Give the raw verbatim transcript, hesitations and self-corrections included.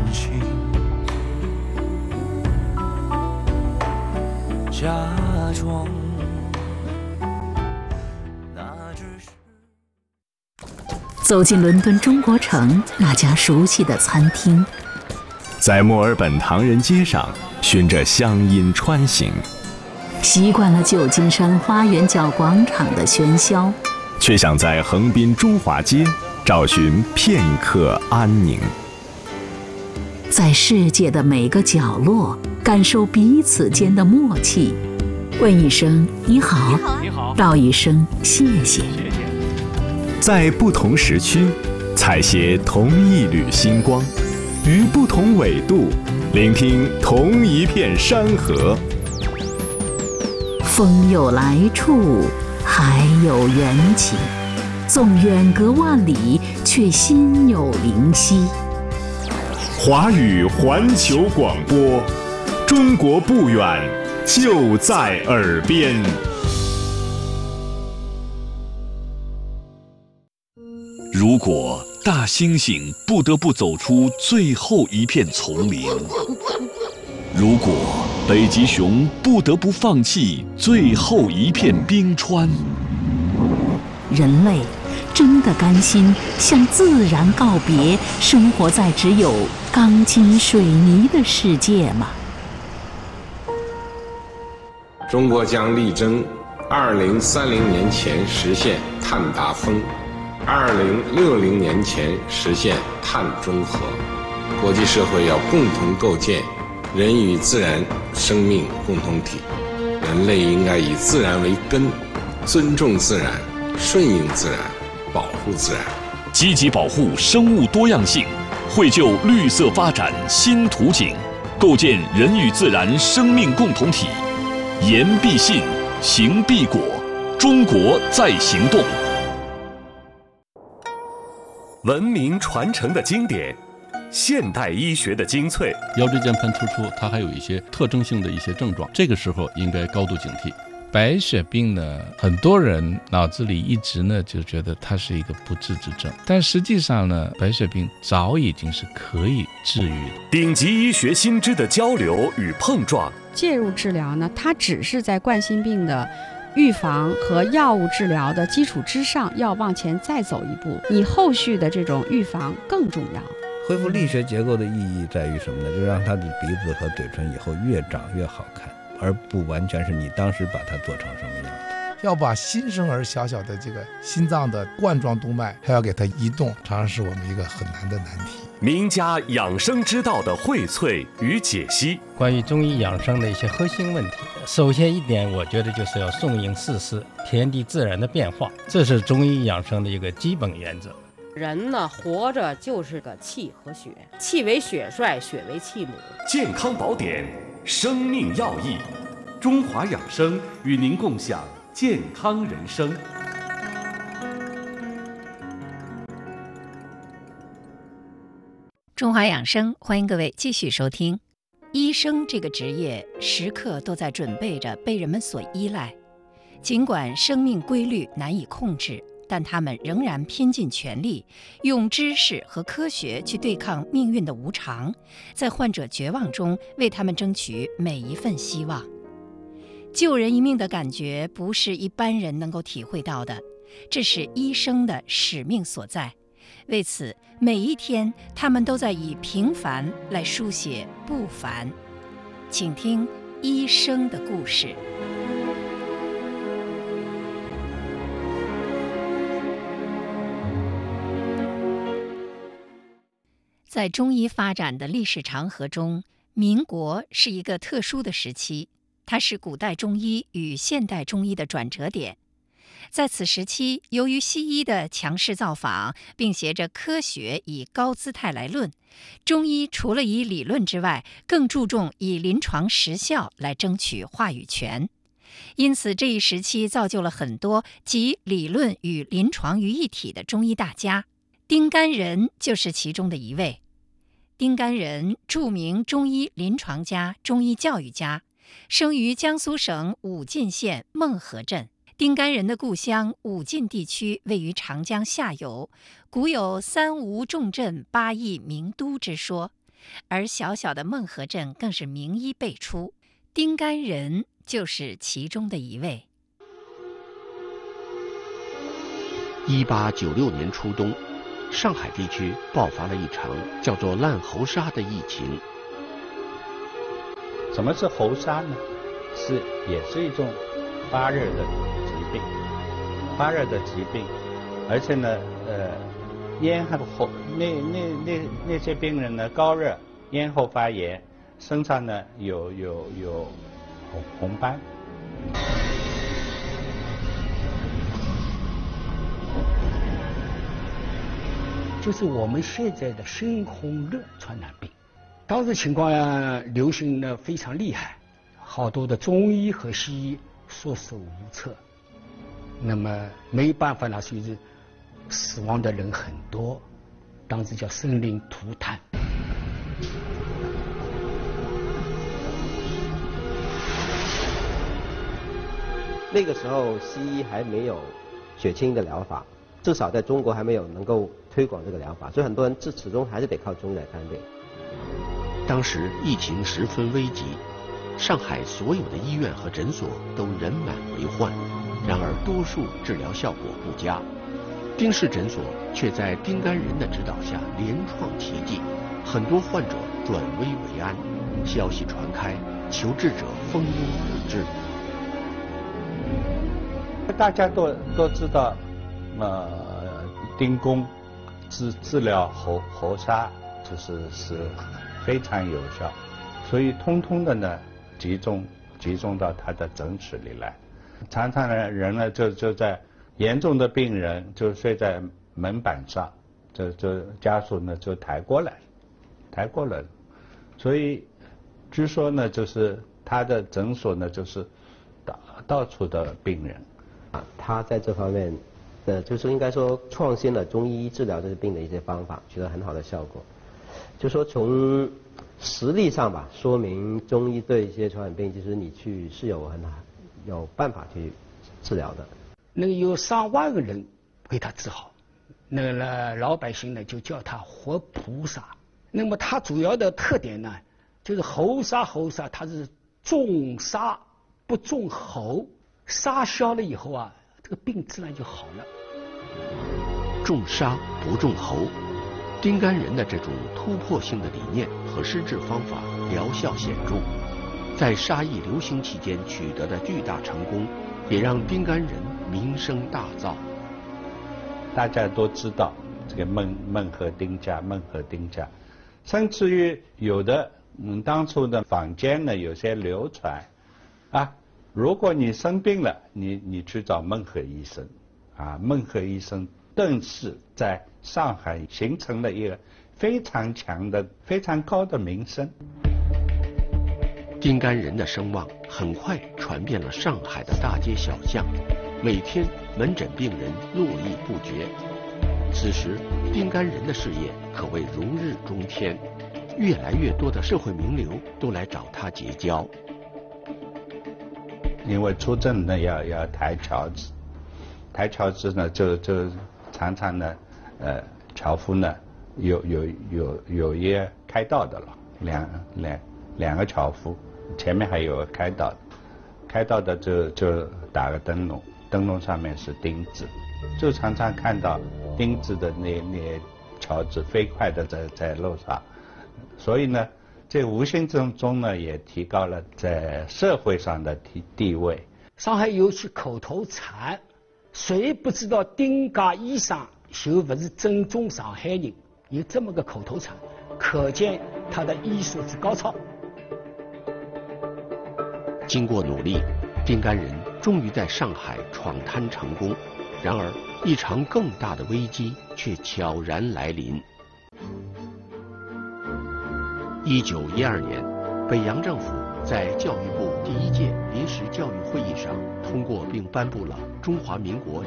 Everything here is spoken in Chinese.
情，假装那只是。 走进伦敦中国城那家熟悉的餐厅， 在墨尔本唐人街上循着乡音穿行， 习惯了旧金山花园角广场的喧嚣， 却想在横滨中华街找寻片刻安宁。 在世界的每个角落感受彼此间的默契，问一声你好， 你好， 道一声谢谢。 谢谢。 在不同时区采撷同一缕星光，于不同纬度聆听同一片山河。 风有来处，海有缘起，纵远隔万里，却心有灵犀。 华语环球广播，中国不远，就在耳边。 如果大猩猩不得不走出最后一片丛林，如果北极熊不得不放弃最后一片冰川， 人类真的甘心向自然告别，生活在只有钢筋水泥的世界吗？ 中国将力争二零三零年前实现碳达峰，二零六零年前实现碳中和。国际社会要共同构建人与自然生命共同体，人类应该以自然为根，尊重自然，顺应自然，保护自然， 积极保护生物多样性，绘就绿色发展新图景，构建人与自然生命共同体。言必信，行必果，中国在行动。 文明传承的经典，现代医学的精粹。 腰椎间盘突出，它还有一些特征性的一些症状，这个时候应该高度警惕。白血病呢，很多人脑子里一直呢就觉得它是一个不治之症，但实际上呢，白血病早已经是可以治愈的。 顶级医学新知的交流与碰撞， 介入治疗呢，它只是在冠心病的预防和药物治疗的基础之上，要往前再走一步，你后续的这种预防更重要。 恢复力学结构的意义在于什么呢？就是让他的鼻子和嘴唇以后越长越好看，而不完全是你当时把它做成什么样的。 要把新生儿小小的这个心脏的冠状动脉还要给它移动，常常是我们一个很难的难题。 名家养生之道的荟萃与解析， 关于中医养生的一些核心问题，首先一点，我觉得就是要顺应四时，天地自然的变化，这是中医养生的一个基本原则。 人呢，活着就是个气和血，气为血帅，血为气母。 健康宝典，生命要义，中华养生与您共享健康人生。 中华养生，欢迎各位继续收听。医生这个职业时刻都在准备着被人们所依赖，尽管生命规律难以控制，但他们仍然拼尽全力，用知识和科学去对抗命运的无常，在患者绝望中为他们争取每一份希望。救人一命的感觉不是一般人能够体会到的，这是医生的使命所在。为此，每一天他们都在以平凡来书写不凡。请听医生的故事。在中医发展的历史长河中，民国是一个特殊的时期，它是古代中医与现代中医的转折点。在此时期，由于西医的强势造访，并携着科学以高姿态来论，中医除了以理论之外，更注重以临床实效来争取话语权。因此，这一时期造就了很多集理论与临床于一体的中医大家。丁甘仁就是其中的一位。丁甘仁，著名中医临床家、中医教育家，生于江苏省武进县孟河镇。丁甘仁的故乡武进地区位于长江下游，古有三吴重镇八邑名都之说。 而小小的孟河镇更是名医辈出，丁甘仁就是其中的一位。 一八九六年初冬，上海地区爆发了一场叫做烂猴沙的疫情。 什么是猴沙呢？是也是一种发热的疾病，发热的疾病，而且呢，呃，咽喉那那那那些病人呢，高热，咽喉发炎，身上呢有有有红红斑。 就是我们现在的猩红热传染病，当时情况呀流行的非常厉害，好多的中医和西医束手无策，那么没办法了，所以死亡的人很多，当时叫生灵涂炭。 那个时候西医还没有血清的疗法，至少在中国还没有能够推广这个疗法，所以很多人至始终还是得靠中医来看病。 当时疫情十分危急，上海所有的医院和诊所都人满为患，然而多数治疗效果不佳。丁氏诊所却在丁甘仁的指导下连创奇迹，很多患者转危为安，消息传开，求治者蜂拥而至。 大家都都知道，呃，丁公治治疗猴猴沙就是是非常有效，所以通通的呢集中集中到他的诊室里来。常常呢人呢就就在严重的病人就睡在门板上，就就家属呢就抬过来，抬过来，所以据说呢就是他的诊所呢就是到到处的病人。 他在这方面的就是应该说创新了中医治疗这些病的一些方法，取得很好的效果。就说从实力上吧，说明中医对一些传染病，其实你去是有很有办法去治疗的。 那个有上万个人给他治好，那个呢老百姓呢就叫他活菩萨。那么它主要的特点呢，就是猴沙猴沙，它是重沙不重猴。沙消了以后啊，这个病自然就好了。 重沙不重猴，丁甘仁的这种突破性的理念和施治方法疗效显著，在沙疫流行期间取得的巨大成功，也让丁甘仁名声大噪。 大家都知道这个孟孟和丁家，孟和丁家，甚至于有的嗯当初的坊间呢有些流传啊。如果你生病了，你你去找孟和医生，啊，孟和医生顿时在上海形成了一个非常强的、非常高的名声。 丁甘仁的声望很快传遍了上海的大街小巷，每天门诊病人络绎不绝。此时，丁甘仁的事业可谓如日中天，越来越多的社会名流都来找他结交。 因为出诊呢要要抬荞子，抬荞子呢就就常常呢，呃，樵夫呢有有有有一个开道的了，两两两个樵夫，前面还有个开道的，开道的就就打个灯笼，灯笼上面是钉子，就常常看到钉子的那那樵子飞快的在在路上，所以呢。这无形之中呢，也提高了在社会上的地地位。 上海有句口头禅：“谁不知道丁家医生就不是正宗上海人。”有这么个口头禅，可见他的医术之高超。 经过努力，丁甘仁终于在上海闯滩成功。然而，一场更大的危机却悄然来临。一九一二年，北洋政府在教育部第一届临时教育会议上通过并颁布了《中华民国